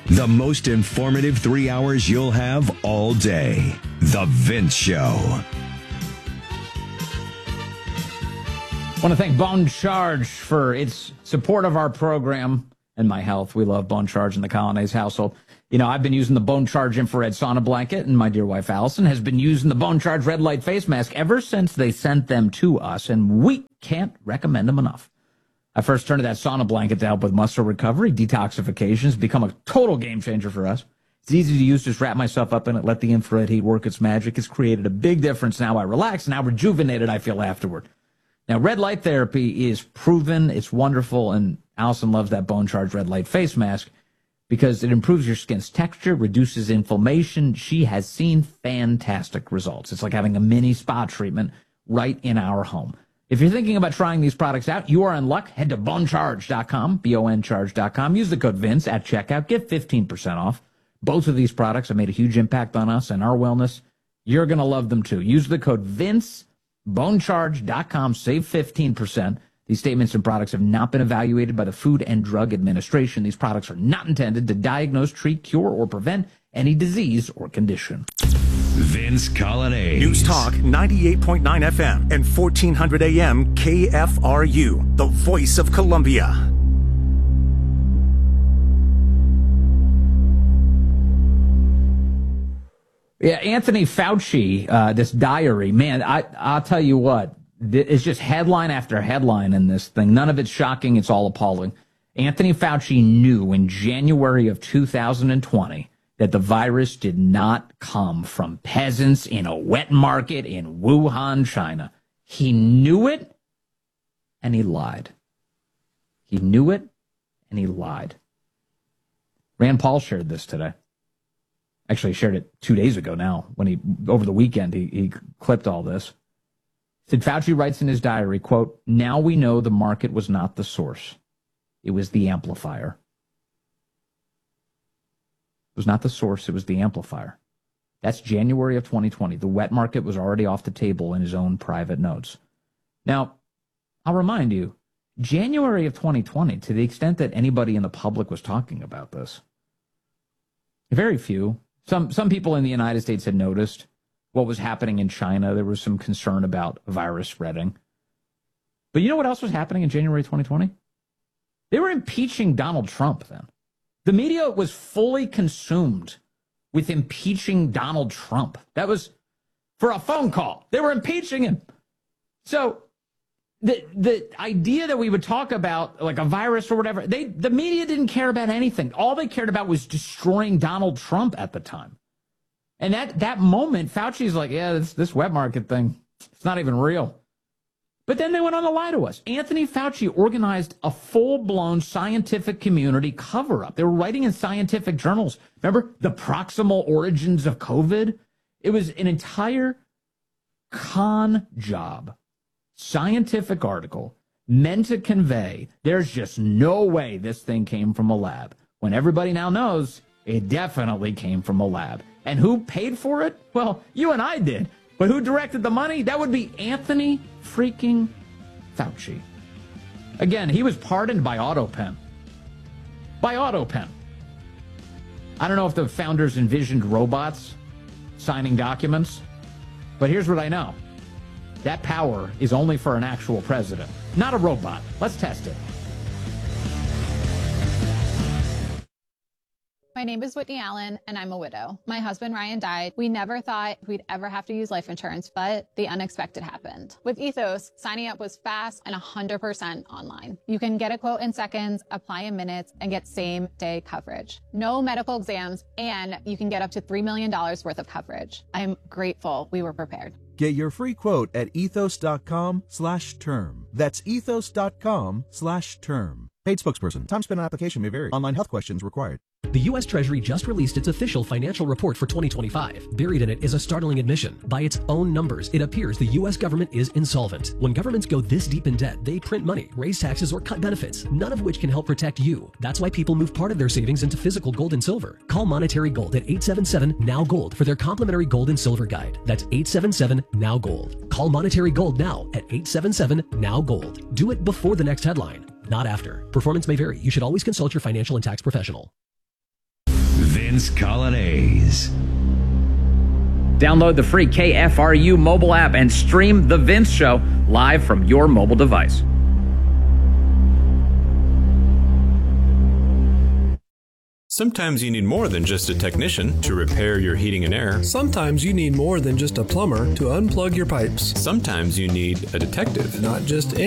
The most informative 3 hours you'll have all day. The Vince Show. I want to thank Bone Charge for its support of our program and my health. We love Bone Charge in the Colonnades household. You know, I've been using the Bone Charge infrared sauna blanket, and my dear wife Allison has been using the Bone Charge red light face mask ever since they sent them to us, and we can't recommend them enough. I first turned to that sauna blanket to help with muscle recovery, detoxification. It's become a total game changer for us. It's easy to use, just wrap myself up in it, let the infrared heat work its magic. It's created a big difference. Now I relax, and how rejuvenated I feel afterward. Now, red light therapy is proven. It's wonderful, and Allison loves that Bone Charge red light face mask because it improves your skin's texture, reduces inflammation. She has seen fantastic results. It's like having a mini spa treatment right in our home. If you're thinking about trying these products out, you are in luck. Head to bonecharge.com, BONcharge.com. Use the code Vince at checkout. Get 15% off. Both of these products have made a huge impact on us and our wellness. You're going to love them, too. Use the code Vince, bonecharge.com. Save 15%. These statements and products have not been evaluated by the Food and Drug Administration. These products are not intended to diagnose, treat, cure, or prevent any disease or condition. Vince Colonnades. News Talk 98.9 FM and 1400 AM KFRU, the voice of Columbia. Yeah, Anthony Fauci, this diary, man, I'll tell you what, it's just headline after headline in this thing. None of it's shocking. It's all appalling. Anthony Fauci knew in January of 2020 that the virus did not come from peasants in a wet market in Wuhan, China. He knew it, and he lied. He knew it, and he lied. Rand Paul shared this today. Actually, he shared it 2 days ago now, when over the weekend, he clipped all this. Said Fauci writes in his diary, quote, "Now we know the market was not the source. It was the amplifier." It was not the source, it was the amplifier. That's January of 2020. The wet market was already off the table in his own private notes. Now, I'll remind you, January of 2020, to the extent that anybody in the public was talking about this, very few. Some people in the United States had noticed what was happening in China. There was some concern about virus spreading. But you know what else was happening in January 2020? They were impeaching Donald Trump then. The media was fully consumed with impeaching Donald Trump. That was for a phone call. They were impeaching him. So the idea that we would talk about like a virus or whatever, the media didn't care about anything. All they cared about was destroying Donald Trump at the time. And at that moment, Fauci's like, yeah, this wet market thing, it's not even real. But then they went on to lie to us. Anthony Fauci organized a full-blown scientific community cover-up. They were writing in scientific journals. Remember the proximal origins of COVID? It was an entire con job, scientific article meant to convey there's just no way this thing came from a lab. When everybody now knows it definitely came from a lab. And who paid for it? Well, you and I did. But who directed the money? That would be Anthony freaking Fauci. Again, he was pardoned by AutoPen. By AutoPen. I don't know if the founders envisioned robots signing documents, but here's what I know. That power is only for an actual president, not a robot. Let's test it. My name is Whitney Allen, and I'm a widow. My husband, Ryan, died. We never thought we'd ever have to use life insurance, but the unexpected happened. With Ethos, signing up was fast and 100% online. You can get a quote in seconds, apply in minutes, and get same-day coverage. No medical exams, and you can get up to $3 million worth of coverage. I'm grateful we were prepared. Get your free quote at ethos.com/term. That's ethos.com/term. Paid spokesperson. Time spent on application may vary. Online health questions required. The U.S. Treasury just released its official financial report for 2025. Buried in it is a startling admission. By its own numbers, it appears the U.S. government is insolvent. When governments go this deep in debt, they print money, raise taxes, or cut benefits, none of which can help protect you. That's why people move part of their savings into physical gold and silver. Call Monetary Gold at 877-NOW-GOLD for their complimentary gold and silver guide. That's 877-NOW-GOLD. Call Monetary Gold now at 877-NOW-GOLD. Do it before the next headline, not after. Performance may vary. You should always consult your financial and tax professional. Vince Colonnese. Download the free KFRU mobile app and stream The Vince Show live from your mobile device. Sometimes you need more than just a technician to repair your heating and air. Sometimes you need more than just a plumber to unplug your pipes. Sometimes you need a detective. Not just